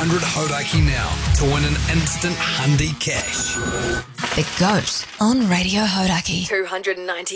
200 Hodaki now to win an instant Hundi cash. The Goat on Radio Hodaki. 290